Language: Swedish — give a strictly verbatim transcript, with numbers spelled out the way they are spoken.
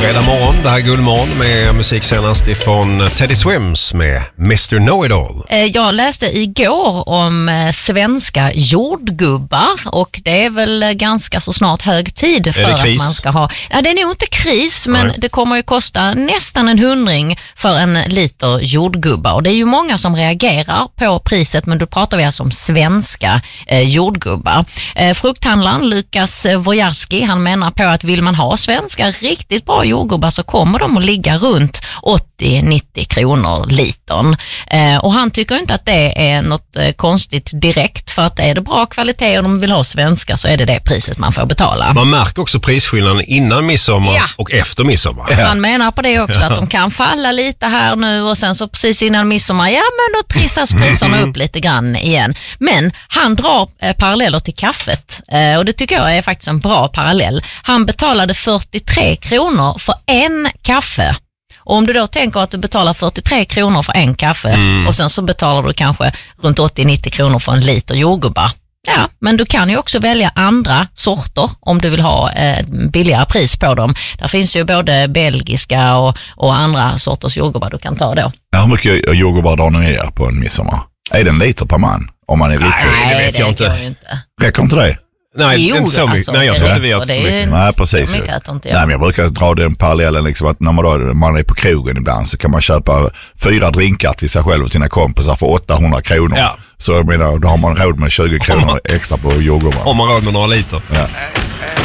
Fredag morgon, det här är Guldmorgon med musik senast ifrån Teddy Swims med mister Know-It-All. Jag läste igår om svenska jordgubbar och det är väl ganska så snart hög tid för att man ska ha... Ja, det är nog inte kris, men Nej. det kommer ju kosta nästan en hundring för en liter jordgubbar. Och det är ju många som reagerar på priset, men då pratar vi alltså om svenska eh, jordgubbar. Eh, frukthandlaren Lukas Wojarski, han menar på att vill man ha svenska riktigt bra jordgubbar så kommer de att ligga runt åttio till nittio kronor litern. Eh, och han tycker inte att det är något eh, konstigt direkt, för att är det bra kvalitet och de vill ha svenska så är det det priset man får betala. Man märker också prisskillnaden innan midsommar ja. och efter midsommar. Ja. Han menar på det också, att de kan falla lite här nu och sen så precis innan midsommar, ja men då trissas priserna upp lite grann igen. Men han drar eh, paralleller till kaffet eh, och det tycker jag är faktiskt en bra parallell. Han betalade fyrtiotre kronor för en kaffe. Och om du då tänker att du betalar fyrtiotre kronor för en kaffe mm. och sen så betalar du kanske runt åttio till nittio kronor för en liter jordgubbar. Ja, men du kan ju också välja andra sorter om du vill ha eh, billigare pris på dem. Där finns ju både belgiska och, och andra sorters jordgubbar du kan ta då. Ja, hur mycket jordgubbar drar ni er på en midsommar? Är det en liter per man? Om man är riktigt? Nej, det vet det jag inte. inte. Räcker inte det? Nej, jo, inte så mycket. alltså, Nej, jag tror inte vi har så mycket. Nej, precis. Mycket att inte Nej, men jag brukar dra den parallellen liksom att när man, då, man är på krogen ibland så kan man köpa fyra drinkar till sig själv och sina kompisar för åttahundra kronor. Ja. Så jag menar, då har man råd med tjugo kronor extra på jordgubbar. Om man råd med några liter. Ja.